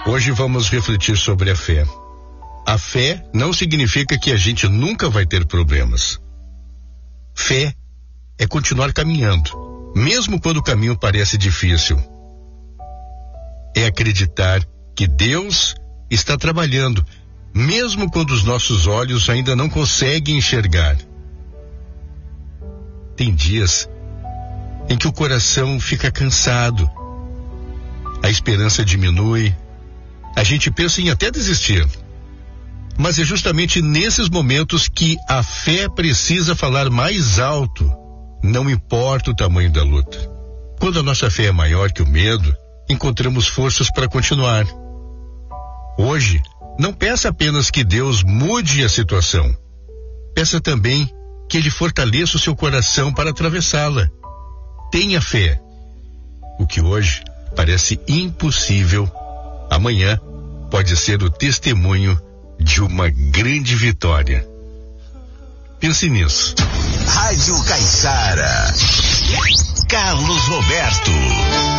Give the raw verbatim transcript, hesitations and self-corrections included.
Hoje vamos refletir sobre a fé. A fé não significa que a gente nunca vai ter problemas. Fé é continuar caminhando, mesmo quando o caminho parece difícil. É acreditar que Deus está trabalhando, mesmo quando os nossos olhos ainda não conseguem enxergar. Tem dias em que o coração fica cansado, a esperança diminui, a gente pensa em até desistir. Mas é justamente nesses momentos que a fé precisa falar mais alto, não importa o tamanho da luta. Quando a nossa fé é maior que o medo, encontramos forças para continuar. Hoje, não peça apenas que Deus mude a situação. Peça também que Ele fortaleça o seu coração para atravessá-la. Tenha fé. O que hoje parece impossível, amanhã pode ser o testemunho de uma grande vitória. Pense nisso. Rádio Caiçara. Carlos Roberto.